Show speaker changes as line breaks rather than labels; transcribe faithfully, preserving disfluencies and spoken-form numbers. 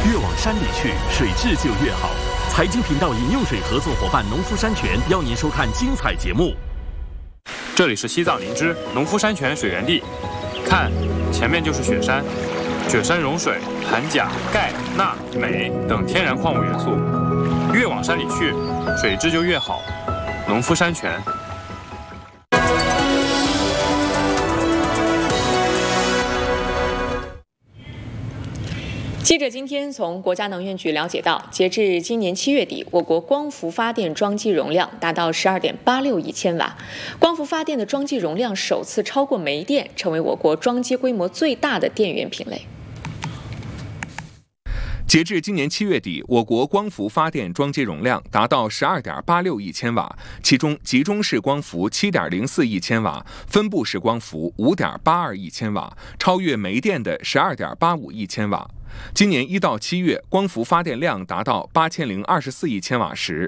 越往山里去，水质就越好。财经频道饮用水合作伙伴农夫山泉邀您收看精彩节目。
这里是西藏林芝农夫山泉水源地，看，前面就是雪山。雪山融水含钾、钙、钠、镁等天然矿物元素，越往山里去，水质就越好。农夫山泉。
记者今天从国家能源局了解到，截至今年七月底，我国光伏发电装机容量达到十二点八六亿千瓦。光伏发电的装机容量首次超过煤电，成为我国装机规模最大的电源品类。
截至今年七月底，我国光伏发电装机容量达到十二点八六亿千瓦，其中集中式光伏七点零四亿千瓦，分布式光伏五点八二亿千瓦，超越煤电的十二点八五亿千瓦。今年一到七月，光伏发电量达到八千零二十四亿千瓦时，